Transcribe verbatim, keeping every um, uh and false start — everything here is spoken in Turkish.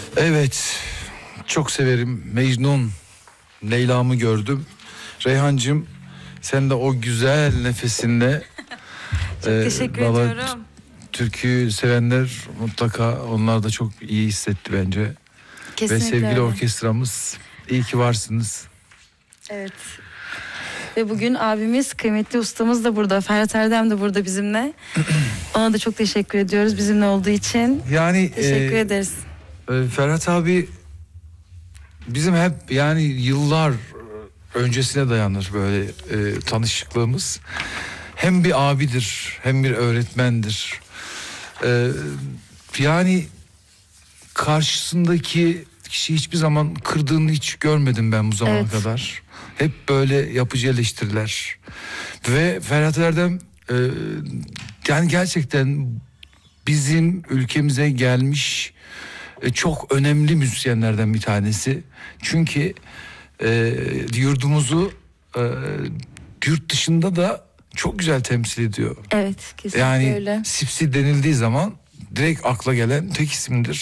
Evet, çok severim. Mecnun, Leyla'mı gördüm. Reyhancığım, sen de o güzel nefesinle çok e, teşekkür valla, ediyorum. Türküyü sevenler mutlaka, onlar da çok iyi hissetti bence. Kesinlikle Ve sevgili öyle. orkestramız, iyi ki varsınız. Evet. Ve bugün abimiz, kıymetli ustamız da burada. Ferhat Erdem de burada bizimle. Ona da çok teşekkür ediyoruz bizimle olduğu için. Yani teşekkür e, ederiz. e, Ferhat abi bizim hep yani yıllar öncesine dayanır böyle e, tanışıklığımız. Hem bir abidir, hem bir öğretmendir. E, yani karşısındaki kişi hiçbir zaman kırdığını hiç görmedim ben bu zamana Evet. kadar. Hep böyle yapıcı eleştiriler. Ve Ferhat Erdem e, yani gerçekten bizim ülkemize gelmiş e, çok önemli müzisyenlerden bir tanesi. Çünkü e, yurdumuzu e, yurt dışında da çok güzel temsil ediyor. Evet, kesinlikle Yani öyle. Sipsi denildiği zaman direkt akla gelen tek isimdir.